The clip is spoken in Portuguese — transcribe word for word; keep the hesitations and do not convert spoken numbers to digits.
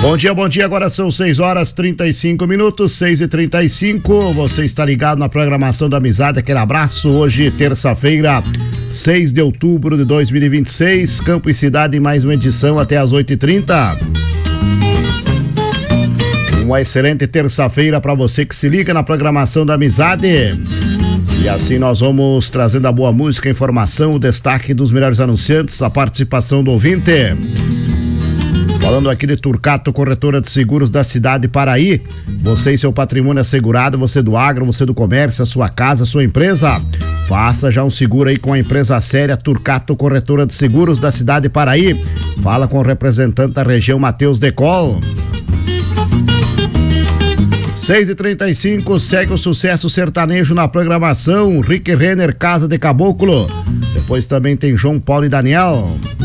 Bom dia, bom dia, agora são seis horas trinta e cinco minutos, seis e trinta e cinco, você está ligado na programação da Amizade, aquele abraço, hoje terça-feira, seis de outubro de dois mil e vinte e seis, Campo e Cidade, mais uma edição até às oito e trinta. Uma excelente terça-feira para você que se liga na programação da Amizade. E assim nós vamos trazendo a boa música, a informação, o destaque dos melhores anunciantes, a participação do ouvinte. Falando aqui de Turcato, corretora de seguros da cidade de Paraí. Você e seu patrimônio assegurado, você do agro, você do comércio, a sua casa, a sua empresa. Faça já um seguro aí com a empresa séria Turcato, corretora de seguros da cidade de Paraí. Fala com o representante da região, Matheus Decol. seis e trinta e cinco, segue o sucesso sertanejo na programação. Rick Renner, Casa de Caboclo. Depois também tem João Paulo e Daniel.